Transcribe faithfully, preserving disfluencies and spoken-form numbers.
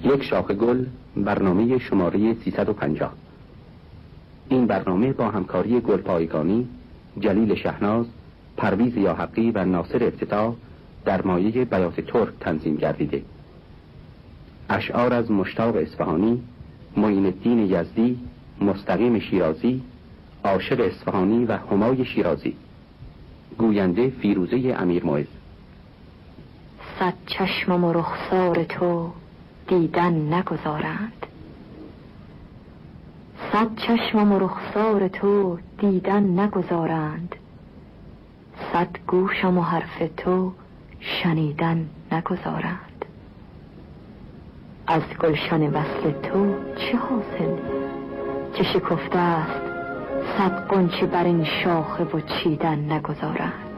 یک شاخه گل، برنامه شماره سیصد و پنجاه. این برنامه با همکاری گلپایگانی، جلیل شهناز، پرویز یاحقی و ناصر افتتاح در مایه بیات ترک تنظیم گردیده. اشعار از مشتاق اصفهانی، معین الدین یزدی، مستقیم شیرازی، عاشق اصفهانی و همای شیرازی. گوینده فیروزه امیرمعز. صد چشمم و رخسار تو دیدن نگذارند، صد چشمم و رخسار تو دیدن نگذارند، صد گوشم و حرف تو شنیدن نگذارند. از گلشن وصل تو چه حاصل که شکفته است صد غنچه بر این شاخه و چیدن نگذارند.